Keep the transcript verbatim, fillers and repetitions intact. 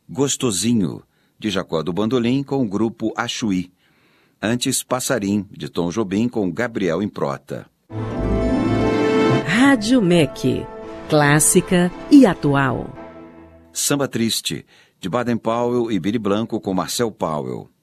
Gostosinho, de Jacó do Bandolim, com o grupo Achuí. Antes, Passarim, de Tom Jobim, com Gabriel Improta. Rádio M E C, clássica e atual. Samba Triste, de Baden Powell e Billy Blanco, com Marcel Powell.